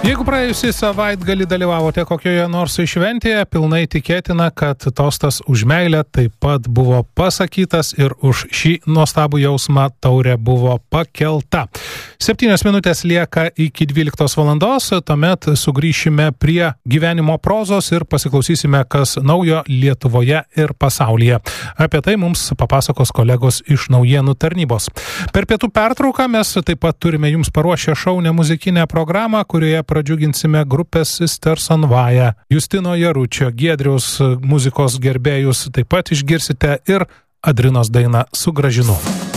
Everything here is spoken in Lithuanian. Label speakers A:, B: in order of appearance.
A: Jeigu praėjusį savaitgalį dalyvavote kokioje nors šventėje, pilnai tikėtina, kad tostas už meilę taip pat buvo pasakytas ir už šį nuostabų jausmą taurė buvo pakelta. 7 minutės lieka iki 12 valandos, tuomet sugrįšime prie gyvenimo prozos ir pasiklausysime, kas naujo Lietuvoje ir pasaulyje. Apie tai mums papasakos kolegos iš naujienų tarnybos. Per pietų pertrauką mes taip pat turime jums paruošę šaunią muzikinę programą, kurioje pradžiuginsime grupės Sisters on Fire. Justino Jaručio, Giedriaus muzikos gerbėjus taip pat išgirsite ir Adrinos dainą Sugrąžinu.